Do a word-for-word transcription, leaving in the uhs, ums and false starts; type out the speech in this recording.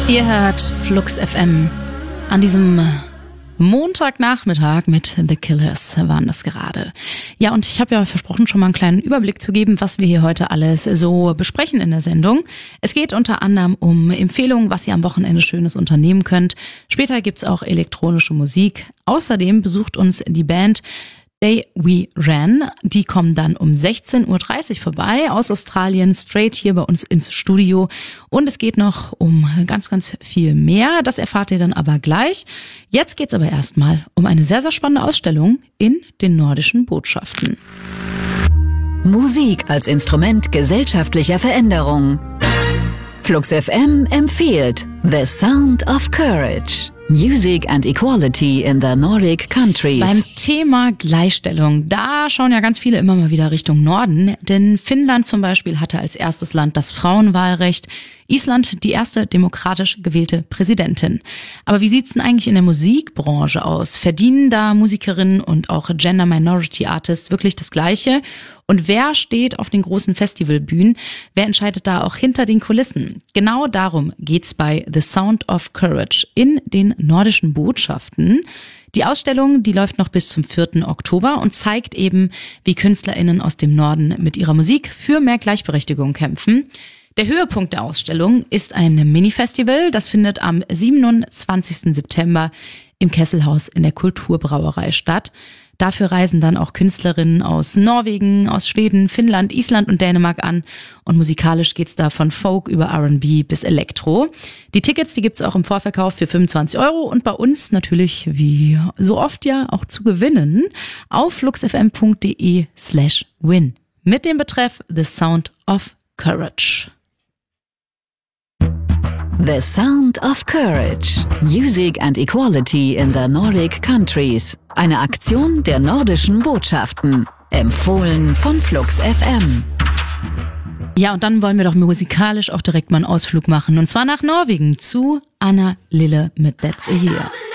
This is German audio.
Ihr hört Flux F M an diesem Montagnachmittag mit The Killers waren das gerade. Ja, und ich habe ja versprochen, schon mal einen kleinen Überblick zu geben, was wir hier heute alles so besprechen in der Sendung. Es geht unter anderem um Empfehlungen, was ihr am Wochenende Schönes unternehmen könnt. Später gibt's auch elektronische Musik. Außerdem besucht uns die Band They We Ran. Die kommen dann um sechzehn Uhr dreißig vorbei aus Australien, straight hier bei uns ins Studio. Und es geht noch um ganz, ganz viel mehr. Das erfahrt ihr dann aber gleich. Jetzt geht's aber erstmal um eine sehr, sehr spannende Ausstellung in den nordischen Botschaften. Musik als Instrument gesellschaftlicher Veränderung. Flux F M empfiehlt The Sound of Courage. Music and Equality in the Nordic Countries. Beim Thema Gleichstellung, da schauen ja ganz viele immer mal wieder Richtung Norden. Denn Finnland zum Beispiel hatte als erstes Land das Frauenwahlrecht. Island die erste demokratisch gewählte Präsidentin. Aber wie sieht's denn eigentlich in der Musikbranche aus? Verdienen da Musikerinnen und auch Gender Minority Artists wirklich das Gleiche? Und wer steht auf den großen Festivalbühnen? Wer entscheidet da auch hinter den Kulissen? Genau darum geht's bei The Sound of Courage in den nordischen Botschaften. Die Ausstellung, die läuft noch bis zum vierten Oktober und zeigt eben, wie KünstlerInnen aus dem Norden mit ihrer Musik für mehr Gleichberechtigung kämpfen. Der Höhepunkt der Ausstellung ist ein Mini-Festival. Das findet am siebenundzwanzigsten September im Kesselhaus in der Kulturbrauerei statt. Dafür reisen dann auch Künstlerinnen aus Norwegen, aus Schweden, Finnland, Island und Dänemark an. Und musikalisch geht's da von Folk über R and B bis Elektro. Die Tickets, die gibt's auch im Vorverkauf für fünfundzwanzig Euro und bei uns natürlich, wie so oft ja, auch zu gewinnen auf fluxfm.de slash win mit dem Betreff The Sound of Courage. The Sound of Courage. Music and Equality in the Nordic Countries. Eine Aktion der nordischen Botschaften. Empfohlen von Flux F M. Ja, und dann wollen wir doch musikalisch auch direkt mal einen Ausflug machen. Und zwar nach Norwegen zu Anna Lille mit That's a Year.